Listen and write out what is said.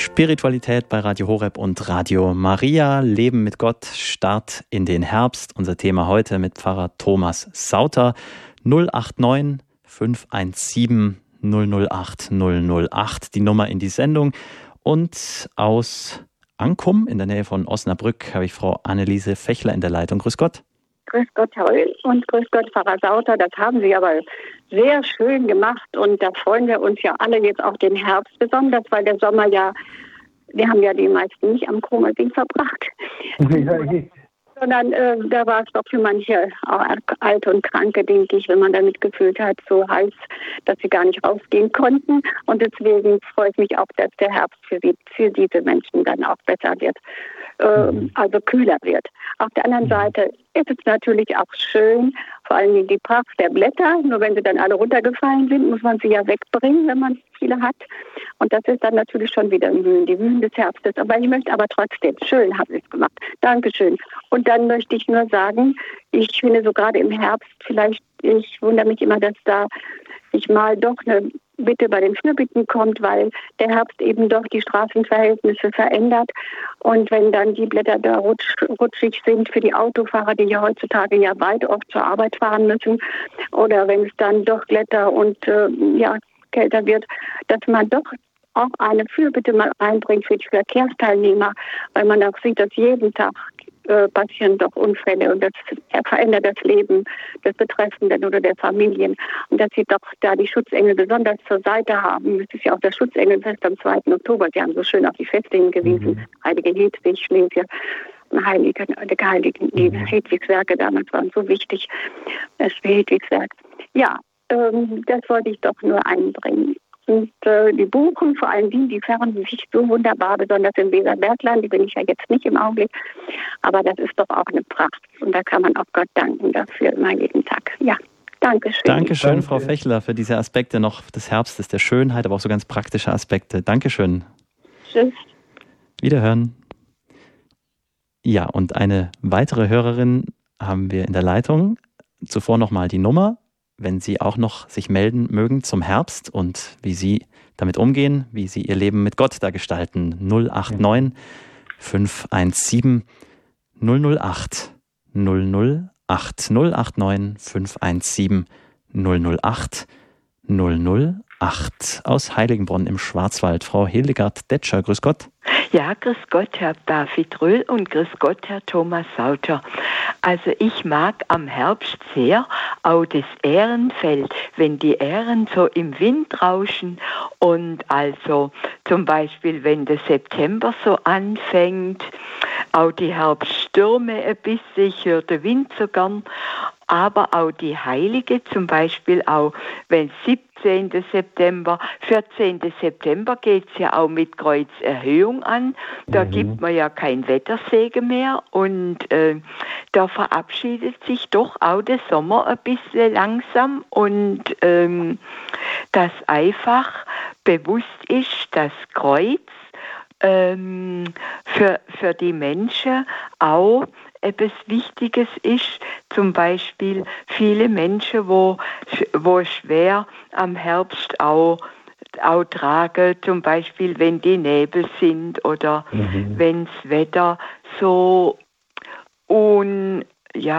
Spiritualität bei Radio Horeb und Radio Maria. Leben mit Gott, Start in den Herbst. Unser Thema heute mit Pfarrer Thomas Sauter. 089 517 008 008, die Nummer in die Sendung. Und aus Ankum in der Nähe von Osnabrück habe ich Frau Anneliese Fechler in der Leitung. Grüß Gott. Grüß Gott, Herr Öl, und grüß Gott, Pfarrer Sauter. Das haben Sie aber sehr schön gemacht und da freuen wir uns ja alle jetzt auf den Herbst besonders, weil der Sommer ja, wir haben ja die meisten nicht am Krumersing verbracht, sondern da war es doch für manche auch Alte und Kranke, denke ich, wenn man damit gefühlt hat, so heiß, dass sie gar nicht rausgehen konnten. Und deswegen freue ich mich auch, dass der Herbst für diese Menschen dann auch besser wird, also kühler wird. Auf der anderen Seite ist es natürlich auch schön, vor allem die Pracht der Blätter. Nur wenn sie dann alle runtergefallen sind, muss man sie ja wegbringen, wenn man viele hat. Und das ist dann natürlich schon wieder die Wühlen des Herbstes. Aber ich möchte aber trotzdem, schön haben Sie es gemacht. Dankeschön. Und dann möchte ich nur sagen, ich finde so gerade im Herbst ich wundere mich immer, dass da sich mal doch eine Bitte bei den Fürbitten kommt, weil der Herbst eben doch die Straßenverhältnisse verändert. Und wenn dann die Blätter da rutschig sind für die Autofahrer, die ja heutzutage ja weit oft zur Arbeit fahren müssen, oder wenn es dann doch Blätter und kälter wird, dass man doch auch eine Fürbitte mal einbringt für die Verkehrsteilnehmer, weil man auch sieht, dass jeden Tag passieren doch Unfälle und das verändert das Leben des Betreffenden oder der Familien. Und dass sie doch da die Schutzengel besonders zur Seite haben. Es ist ja auch das Schutzengelfest am 2. Oktober. Sie haben so schön auf die Feste hingewiesen. Heilige Hedwig, Schlesier, die heiligen Hedwigswerke damals waren so wichtig. Das Hedwigswerk. Ja, das wollte ich doch nur einbringen. Und die Buchen, vor allem die färben sich so wunderbar, besonders im Weserbergland, die bin ich ja jetzt nicht im Augenblick, aber das ist doch auch eine Pracht und da kann man auch Gott danken dafür immer jeden Tag. Ja, Dankeschön. Dankeschön, Frau Fechler, für diese Aspekte noch des Herbstes, der Schönheit, aber auch so ganz praktische Aspekte. Dankeschön. Tschüss. Wiederhören. Ja, und eine weitere Hörerin haben wir in der Leitung. Zuvor nochmal die Nummer, wenn Sie auch noch sich melden mögen zum Herbst und wie Sie damit umgehen, wie Sie Ihr Leben mit Gott da gestalten. 089 517 008 008 089 517 008 008 aus Heiligenbronn im Schwarzwald. Frau Hildegard Detscher, grüß Gott. Ja, grüß Gott, Herr David Röhl und grüß Gott, Herr Thomas Sauter. Also ich mag am Herbst sehr auch das Ährenfeld, wenn die Ähren so im Wind rauschen und also zum Beispiel, wenn der September so anfängt, auch die Herbststürme ein bisschen, ich höre den Wind so gern, aber auch die Heilige, zum Beispiel auch, wenn 17. September, 14. September geht es ja auch mit Kreuzerhöhung an. Da gibt man ja kein Wettersegen mehr und da verabschiedet sich doch auch der Sommer ein bisschen langsam und dass einfach bewusst ist, das Kreuz für die Menschen auch etwas Wichtiges ist, zum Beispiel viele Menschen, wo schwer am Herbst auch tragen, zum Beispiel wenn die Nebel sind oder wenn das Wetter so